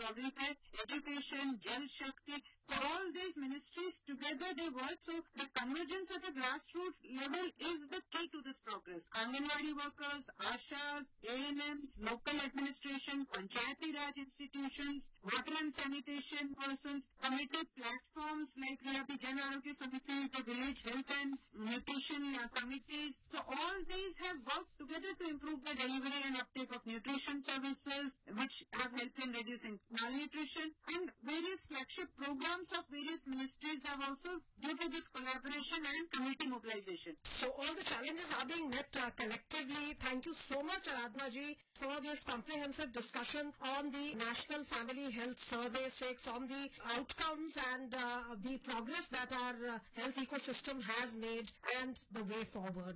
agriculture, education, Jal Shakti. So all these ministries together they work. So the convergence at a grassroots level is the key to this progress. Anganwadi workers, Ashas, ANMs, local administration, Panchayati Raj institutions, water and sanitation persons, committee platforms like we have the Jan Arogya Samiti, the village health and nutrition committees. So all these have worked together to improve the delivery and uptake of nutrition services, which have helped in reducing malnutrition, and various flagship programs of various ministries have also due to this collaboration and community mobilization. So all the challenges are being met collectively. Thank you so much, Aradhana ji, for this comprehensive discussion on the National Family Health Survey 6, on the outcomes and the progress that our health ecosystem has made and the way forward.